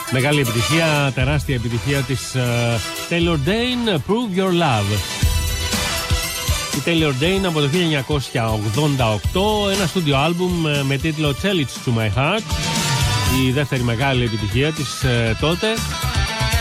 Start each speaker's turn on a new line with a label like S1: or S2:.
S1: Μεγάλη επιτυχία, τεράστια επιτυχία της Taylor Dayne, Prove Your Love. Η Taylor Dayne από το 1988, ένα στούντιο άλμπουμ με τίτλο Tell It To My Heart. Η δεύτερη μεγάλη επιτυχία της τότε.